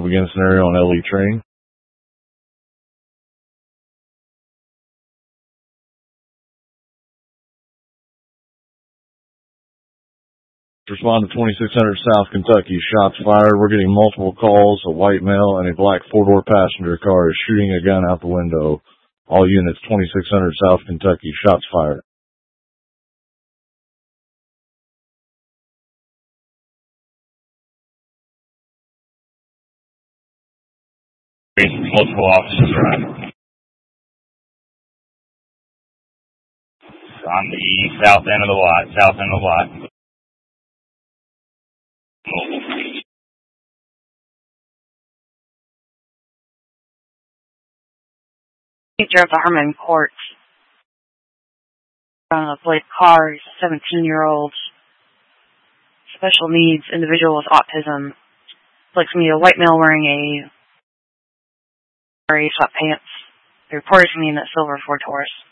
begin scenario on LE train. Respond to 2600 South Kentucky. Shots fired. We're getting multiple calls. A white male and a black four-door passenger car is shooting a gun out the window. All units, 2600 South Kentucky. Shots fired. Multiple officers arrived. On the south end of the lot. Teacher of the Herman Court. On a black car, he's a 17-year-old special needs individual with autism. Looks to me a white male wearing a gray sweatpants. The report is from the unit Silver Ford Taurus.